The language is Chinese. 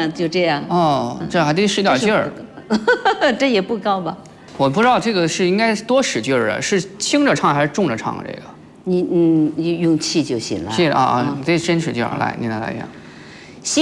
呢，就这样。 哦，这还得使点劲儿。 这也不高吧？ 我不知道这个是应该多使劲儿啊，是轻着唱还是重着唱啊？这个你用气就行了。 气啊啊，得真使劲儿。来，你来一下。